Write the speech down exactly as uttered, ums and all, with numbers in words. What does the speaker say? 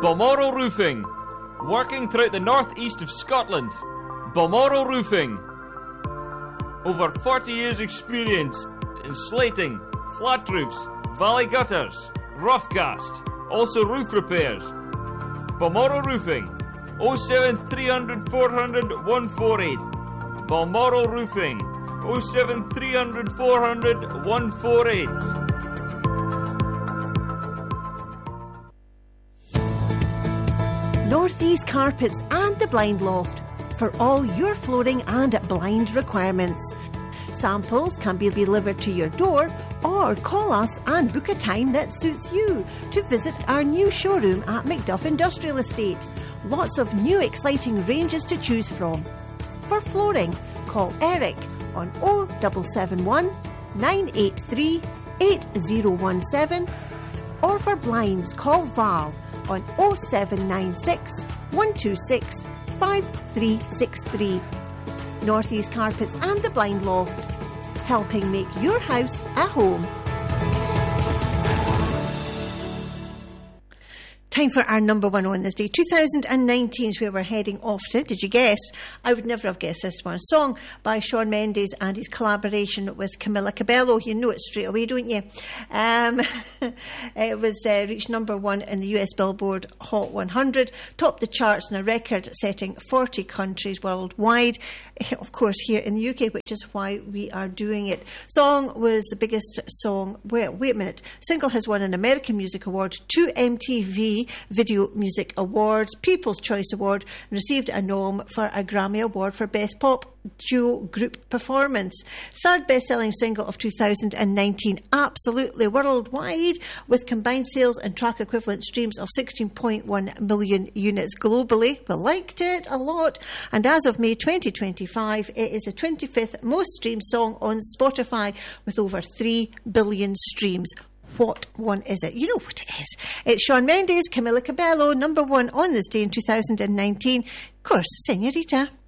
Balmoral Roofing, working throughout the northeast of Scotland. Balmoral Roofing, over forty years experience in slating, flat roofs, valley gutters, rough cast, also roof repairs. Balmoral Roofing, oh seven three hundred four hundred one four eight. Balmoral Roofing, oh seven three hundred four hundred one four eight. Northeast Carpets and the Blind Loft for all your flooring and blind requirements. Samples can be delivered to your door or call us and book a time that suits you to visit our new showroom at Macduff Industrial Estate. Lots of new exciting ranges to choose from. For flooring, call Eric on oh seven seven one, nine eight three, eight oh one seven, or for blinds, call Val on oh seven nine six, one two six, five three six three. Northeast Carpets and the Blind Loft, helping make your house a home. Time for our number one on this day. two thousand nineteen is where we're heading off to. Did you guess? I would never have guessed this one. Song by Shawn Mendes and his collaboration with Camila Cabello. You know it straight away, don't you? Um, it was uh, reached number one in the U S Billboard Hot one hundred, topped the charts in a record-setting forty countries worldwide. Of course, here in the U K, which is why we are doing it. Song was the biggest song. Well, wait a minute. Single has won an American Music Award, two M T V Video Music Awards, People's Choice Award, and received a nom for a Grammy Award for Best Pop Duo Group Performance. Third best-selling single of two thousand nineteen, absolutely worldwide, with combined sales and track equivalent streams of sixteen point one million units globally. We liked it a lot, and as of May twenty twenty-five, it is the twenty-fifth most streamed song on Spotify with over three billion streams. What one is it? You know what it is. It's Shawn Mendes, Camila Cabello, number one on this day in two thousand nineteen. Of course, Senorita.